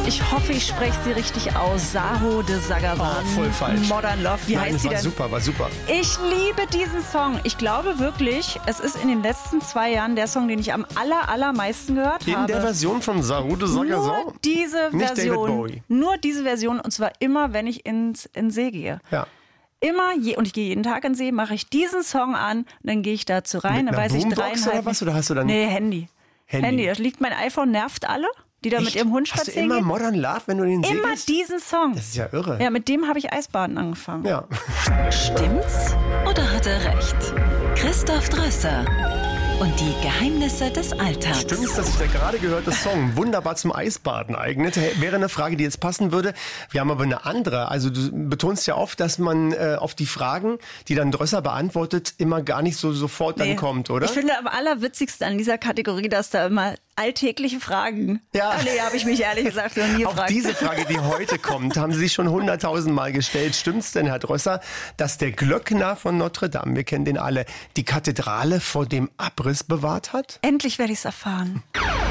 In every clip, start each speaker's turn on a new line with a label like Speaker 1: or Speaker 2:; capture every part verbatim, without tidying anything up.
Speaker 1: Ich hoffe, ich spreche sie richtig aus. Saho de Sagazan.
Speaker 2: Oh, voll falsch.
Speaker 1: Modern Love. Wie
Speaker 2: Nein,
Speaker 1: heißt sie
Speaker 2: war
Speaker 1: denn?
Speaker 2: super, war super.
Speaker 1: Ich liebe diesen Song. Ich glaube wirklich, es ist in den letzten zwei Jahren der Song, den ich am aller, allermeisten gehört
Speaker 2: In
Speaker 1: habe.
Speaker 2: der Version von Saho de Sagazan?
Speaker 1: Nur diese
Speaker 2: Nicht David
Speaker 1: Version.
Speaker 2: Bowie.
Speaker 1: Nur diese Version und zwar immer, wenn ich ins, in den See gehe.
Speaker 2: Ja.
Speaker 1: Immer, je, und ich gehe jeden Tag in den See, mache ich diesen Song an und dann gehe ich dazu rein.
Speaker 2: Mit
Speaker 1: dann
Speaker 2: einer
Speaker 1: weiß ich
Speaker 2: Boombox
Speaker 1: dreieinhalb.
Speaker 2: oder was? Oder hast du dann
Speaker 1: Nee, Handy.
Speaker 2: Handy?
Speaker 1: Handy. Das liegt, mein iPhone nervt alle, die da
Speaker 2: Echt?
Speaker 1: mit ihrem Hund
Speaker 2: Hast du
Speaker 1: spazieren
Speaker 2: immer
Speaker 1: gehen.
Speaker 2: Modern Love, wenn du in den See
Speaker 1: Immer
Speaker 2: gehst?
Speaker 1: diesen Song.
Speaker 2: Das ist ja irre.
Speaker 1: Ja, mit dem habe ich Eisbaden angefangen.
Speaker 2: Ja.
Speaker 3: Stimmt's oder hat er recht? Christoph Drösser und die Geheimnisse des Alltags.
Speaker 2: Stimmt's, dass sich der gerade gehörte Song wunderbar zum Eisbaden eignet? Wäre eine Frage, die jetzt passen würde. Wir haben aber eine andere. Also du betonst ja oft, dass man äh, auf die Fragen, die dann Drösser beantwortet, immer gar nicht so sofort dann
Speaker 1: Nee.
Speaker 2: kommt, oder?
Speaker 1: Ich finde am allerwitzigsten an dieser Kategorie, dass da immer alltägliche Fragen.
Speaker 2: Ja.
Speaker 1: Ah, nee, habe ich mich ehrlich gesagt noch nie
Speaker 2: Auch
Speaker 1: gefragt.
Speaker 2: diese Frage, die heute kommt, haben Sie sich schon hunderttausend Mal gestellt. Stimmt's denn, Herr Drösser, dass der Glöckner von Notre Dame, wir kennen den alle, die Kathedrale vor dem Abriss bewahrt hat?
Speaker 1: Endlich werde ich es erfahren.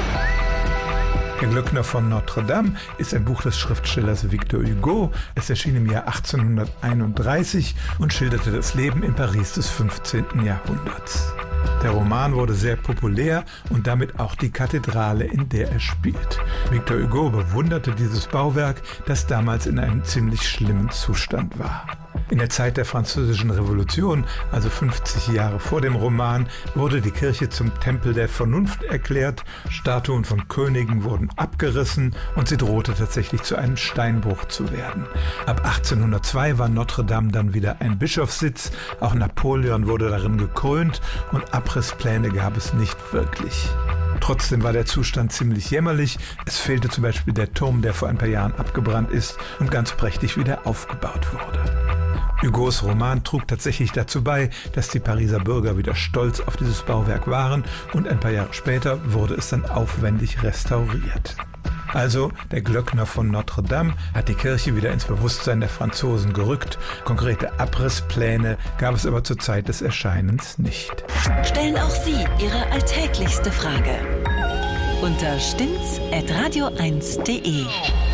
Speaker 4: Der Glöckner von Notre Dame ist ein Buch des Schriftstellers Victor Hugo. Es erschien im Jahr achtzehnhunderteinunddreißig und schilderte das Leben in Paris des fünfzehnten Jahrhunderts. Der Roman wurde sehr populär und damit auch die Kathedrale, in der er spielt. Victor Hugo bewunderte dieses Bauwerk, das damals in einem ziemlich schlimmen Zustand war. In der Zeit der Französischen Revolution, also fünfzig Jahre vor dem Roman, wurde die Kirche zum Tempel der Vernunft erklärt, Statuen von Königen wurden abgerissen und sie drohte tatsächlich zu einem Steinbruch zu werden. Ab achtzehnhundertzwei war Notre Dame dann wieder ein Bischofssitz, auch Napoleon wurde darin gekrönt und Abrisspläne gab es nicht wirklich. Trotzdem war der Zustand ziemlich jämmerlich. Es fehlte zum Beispiel der Turm, der vor ein paar Jahren abgebrannt ist und ganz prächtig wieder aufgebaut wurde. Hugos Roman trug tatsächlich dazu bei, dass die Pariser Bürger wieder stolz auf dieses Bauwerk waren und ein paar Jahre später wurde es dann aufwendig restauriert. Also, der Glöckner von Notre Dame hat die Kirche wieder ins Bewusstsein der Franzosen gerückt. Konkrete Abrisspläne gab es aber zur Zeit des Erscheinens nicht.
Speaker 3: Stellen auch Sie Ihre alltäglichste Frage unter stimmt's at radio eins punkt de.